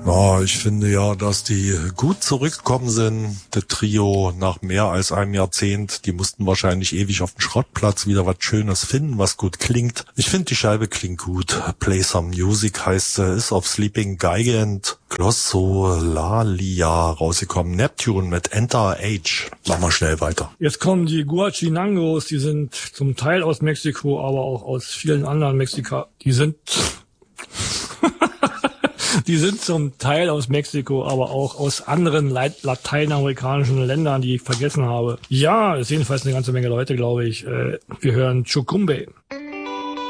Na, ich finde ja, dass die gut zurückgekommen sind. Das Trio nach mehr als einem Jahrzehnt, die mussten wahrscheinlich ewig auf dem Schrottplatz wieder was Schönes finden, was gut klingt. Ich finde, die Scheibe klingt gut. Play Some Music heißt sie, ist auf Sleeping Gigant Glossolalia rausgekommen. Neptune mit Enter Age. Mach mal schnell weiter. Jetzt kommen die Guachinangos, die sind zum Teil aus Mexiko, aber auch aus vielen anderen Mexika. Die sind zum Teil aus Mexiko, aber auch aus anderen lateinamerikanischen Ländern, die ich vergessen habe. Ja, es ist jedenfalls eine ganze Menge Leute, glaube ich. Wir hören Chucumbe.